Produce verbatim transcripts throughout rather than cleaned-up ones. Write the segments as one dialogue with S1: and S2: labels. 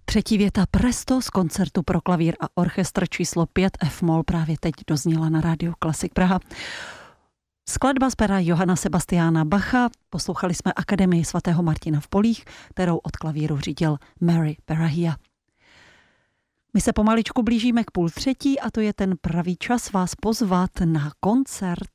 S1: Třetí věta Presto z koncertu pro klavír a orchestr číslo pět F-moll právě teď dozněla na rádiu Klasik Praha. Skladba z pera Johana Sebastiana Bacha. Poslouchali jsme Akademii svatého Martina v Polích, kterou od klavíru řídil Mary Perahia. My se pomaličku blížíme k půl třetí a to je ten pravý čas vás pozvat na koncert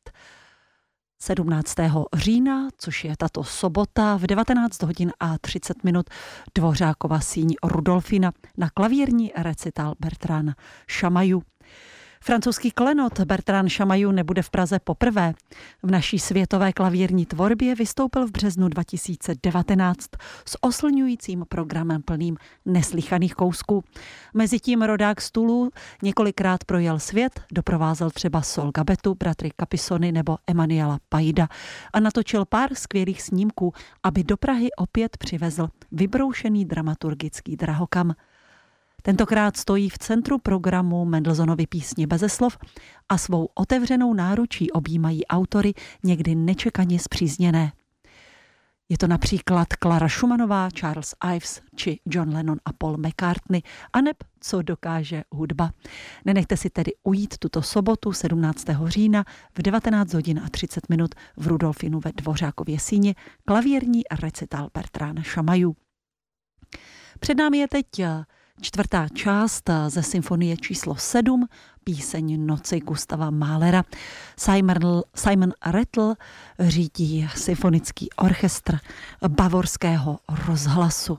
S1: sedmnáctého října, což je tato sobota v devatenáct hodin a třicet minut Dvořákova síň Rudolfina na klavírní recital Bertranda Chamayou. Francouzský klenot Bertrand Chamayou nebude v Praze poprvé. V naší světové klavírní tvorbě vystoupil v březnu dva tisíce devatenáct s oslňujícím programem plným neslýchaných kousků. Mezitím rodák stůlů několikrát projel svět, doprovázel třeba Sol Gabetu, bratry Capisony nebo Emanuela Paida a natočil pár skvělých snímků, aby do Prahy opět přivezl vybroušený dramaturgický drahokam. Tentokrát stojí v centru programu Mendelsonovy písně beze slov a svou otevřenou náručí objímají autory někdy nečekaně spřízněné. Je to například Klara Schumannová, Charles Ives či John Lennon a Paul McCartney, aneb co dokáže hudba. Nenechte si tedy ujít tuto sobotu sedmnáctého října v devatenáct hodin a třicet minut v Rudolfinu ve Dvořákově síni klavírní recital Bertranda Chamayou. Před námi je teď čtvrtá část ze symfonie číslo sedm, píseň Noci Gustava Mahlera. Simon, Simon Rattle řídí symfonický orchestr Bavorského rozhlasu.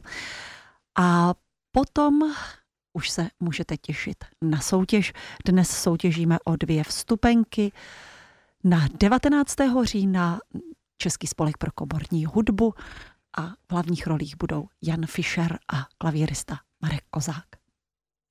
S1: A potom už se můžete těšit na soutěž. Dnes soutěžíme o dvě vstupenky na devatenáctého října Český spolek pro komorní hudbu a v hlavních rolích budou Jan Fischer a klavírista Marek Kozák.